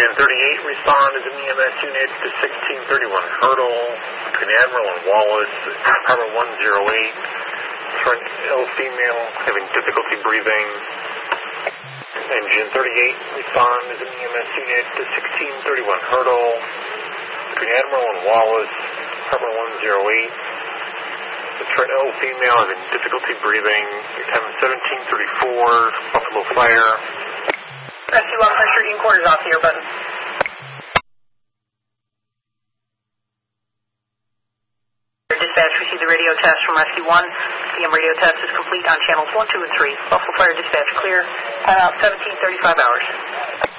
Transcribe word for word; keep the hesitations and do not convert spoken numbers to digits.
Engine thirty-eight, respond as an E M S unit to sixteen thirty-one Hurdle, between Admiral and Wallace, Harbor one oh eight, front ill female, having difficulty breathing. Engine thirty-eight, respond as an E M S unit to sixteen thirty-one Hurdle, between Admiral and Wallace, Harbor one oh eight, front ill female, having difficulty breathing. Your time is seventeen thirty-four, Buffalo Fire. Rescue one, pressure in quarters off the air button. Dispatch, received the radio test from Rescue one. P M radio test is complete on channels one, two, and three. Buffalo Fire dispatch clear. Time out seventeen thirty-five hours.